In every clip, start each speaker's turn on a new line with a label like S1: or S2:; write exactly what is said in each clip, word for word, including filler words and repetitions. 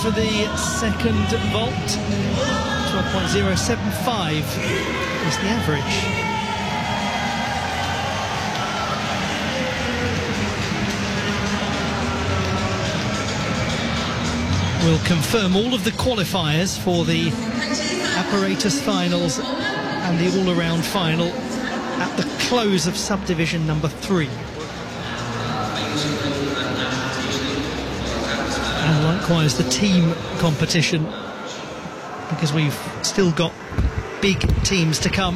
S1: for the second vault. twelve point zero seven five is the average. We'll confirm all of the qualifiers for the apparatus finals and the all-around final at the close of subdivision number three. And likewise the team competition, because we've still got big teams to come.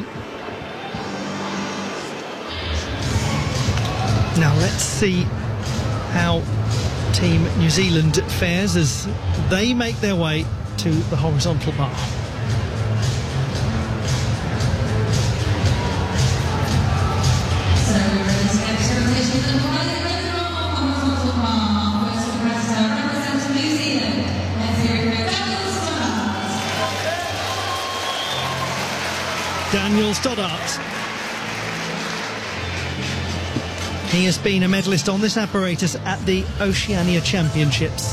S1: Now let's see how Team New Zealand fares as they make their way to the horizontal bar. Daniel Stoddart. He has been a medalist on this apparatus at the Oceania Championships.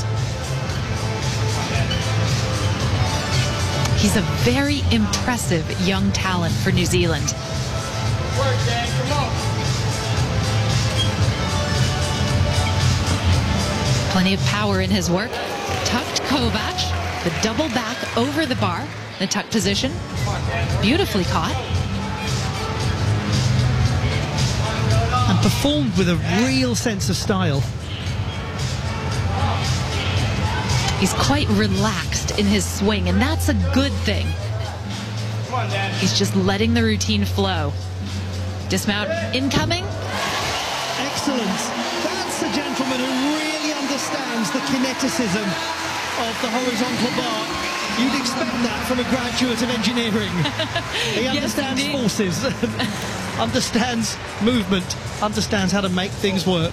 S2: He's a very impressive young talent for New Zealand.
S3: Work, Dan, come on.
S2: Plenty of power in his work. Tucked Kovac, the double back over the bar, the tuck position. Beautifully caught.
S1: And performed with a real sense of style.
S2: He's quite relaxed in his swing, and that's a good thing. He's just letting the routine flow. Dismount incoming.
S1: Excellent. That's a gentleman who really understands the kineticism of the horizontal bar. You'd expect that from a graduate of engineering. He understands
S2: yes,
S1: forces, understands movement, understands how to make things work.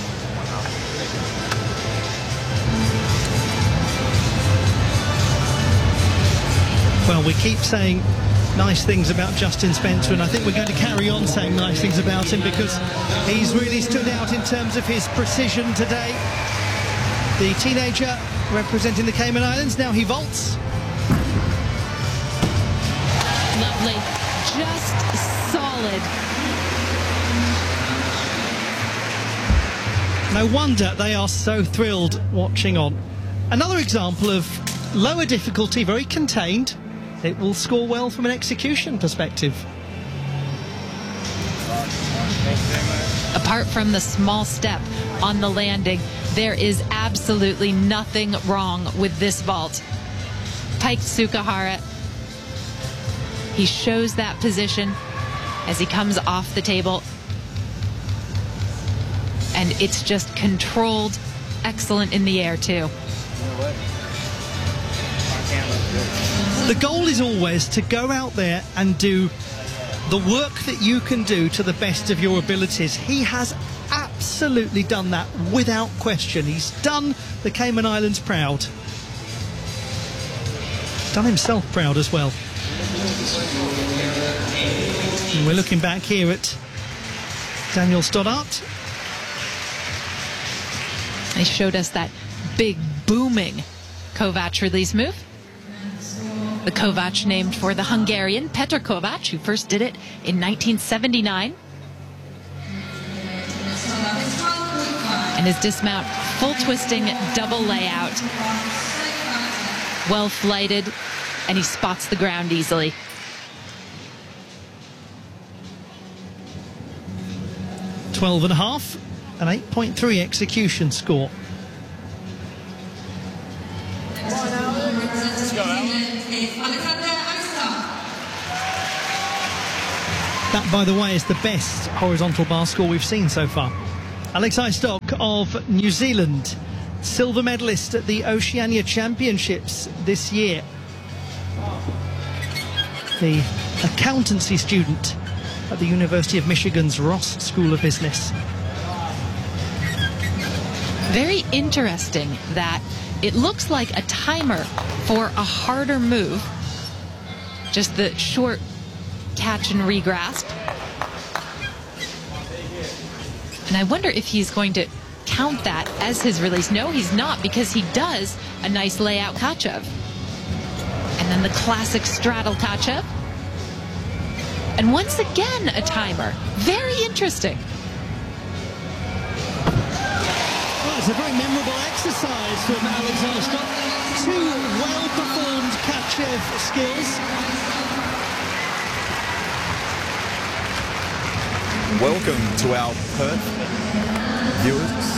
S1: Well, we keep saying nice things about Justin Spencer, and I think we're going to carry on saying nice things about him because he's really stood out in terms of his precision today. The teenager representing the Cayman Islands, now he vaults.
S2: Lovely, just solid.
S1: No wonder they are so thrilled watching on. Another example of lower difficulty, very contained. It will score well from an execution perspective.
S2: Apart from the small step on the landing, there is absolutely nothing wrong with this vault. Taiki Tsukahara, he shows that position as he comes off the table. And it's just controlled, excellent in the air too.
S1: The goal is always to go out there and do the work that you can do to the best of your abilities. He has absolutely done that without question. He's done the Cayman Islands proud. Done himself proud as well. And we're looking back here at Daniel Stoddart.
S2: They showed us that big booming Kovac release move. The Kovac named for the Hungarian Petr Kovac, who first did it in nineteen seventy-nine. And his dismount, full twisting, double layout. Well flighted, and he spots the ground easily.
S1: twelve and a half, an eight point three execution score. That, by the way, is the best horizontal bar score we've seen so far. Alex Eystock of New Zealand, silver medalist at the Oceania Championships this year. The accountancy student at the University of Michigan's Ross School of Business.
S2: Very interesting that it looks like a timer for a harder move. Just the short catch and regrasp. And I wonder if he's going to count that as his release. No, he's not, because he does a nice layout Kachev. And then the classic straddle Kachev. And once again, a timer. Very interesting.
S1: Well, it's a very memorable exercise from Alexander Stock. Two well-performed Kachev skills.
S4: Welcome to our Perth viewers.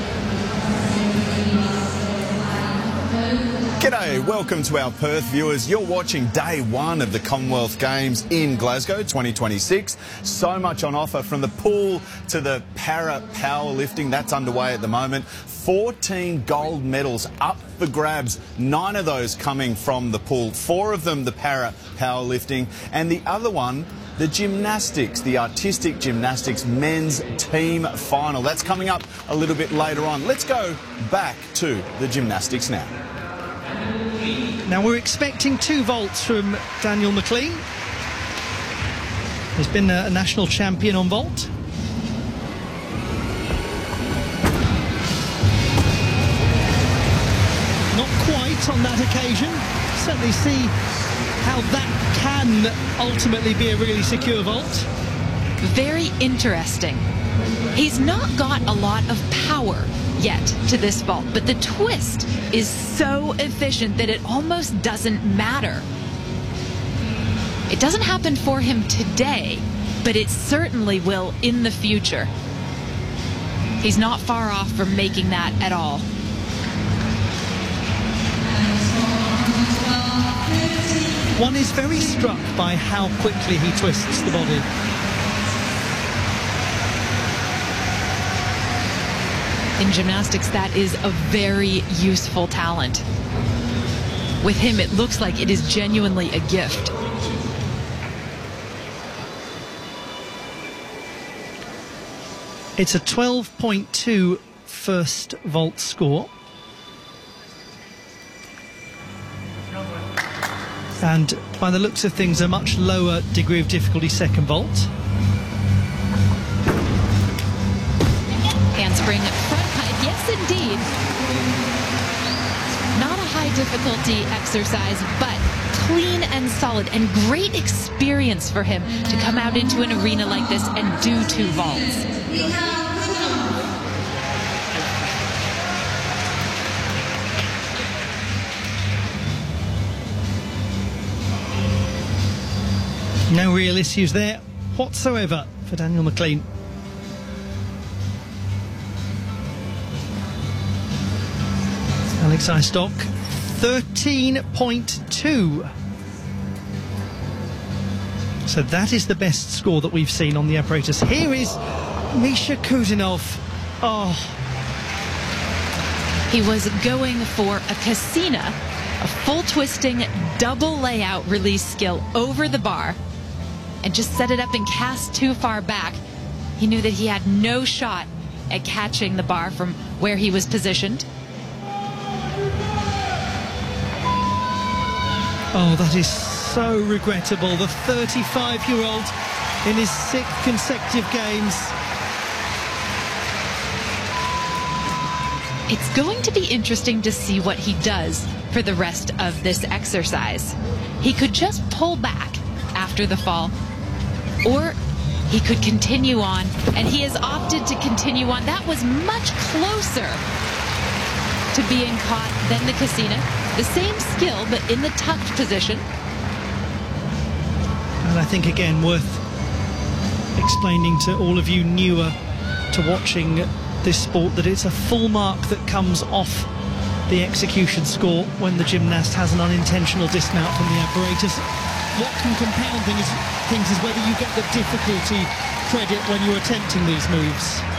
S4: G'day, welcome to our Perth viewers. You're watching day one of the Commonwealth Games in Glasgow twenty twenty-six. So much on offer, from the pool to the para powerlifting. That's underway at the moment. fourteen gold medals up for grabs. Nine of those coming from the pool. Four of them the para powerlifting, and the other one the gymnastics, the artistic gymnastics men's team final. That's coming up a little bit later on. Let's go back to the gymnastics now.
S1: Now we're expecting two vaults from Daniel McLean. He's been a national champion on vault. Not quite on that occasion. Certainly see how that can ultimately be a really secure vault.
S2: Very interesting. He's not got a lot of power yet to this vault, but the twist is so efficient that it almost doesn't matter. It doesn't happen for him today, but it certainly will in the future. He's not far off from making that at all.
S1: One is very struck by how quickly he twists the body.
S2: In gymnastics, that is a very useful talent. With him, it looks like it is genuinely a gift.
S1: It's a twelve point two first vault score. And by the looks of things, a much lower degree of difficulty second vault.
S2: Handspring front pike, yes indeed. Not a high difficulty exercise, but clean and solid, and great experience for him to come out into an arena like this and do two vaults.
S1: No real issues there whatsoever for Daniel McLean. Alex Stock, thirteen point two. So that is the best score that we've seen on the apparatus. Here is Misha Kuzhinov. Oh.
S2: He was going for a Cassina, a full twisting double layout release skill over the bar, and just set it up and cast too far back. He knew that he had no shot at catching the bar from where he was positioned.
S1: Oh, that is so regrettable. The thirty-five-year-old in his sixth consecutive games.
S2: It's going to be interesting to see what he does for the rest of this exercise. He could just pull back after the fall, or he could continue on, and he has opted to continue on. That was much closer to being caught than the Cassina. The same skill, but in the tucked position.
S1: And I think, again, worth explaining to all of you newer to watching this sport that it's a full mark that comes off the execution score when the gymnast has an unintentional dismount from the apparatus. What can compound things, things is whether you get the difficulty credit when you're attempting these moves.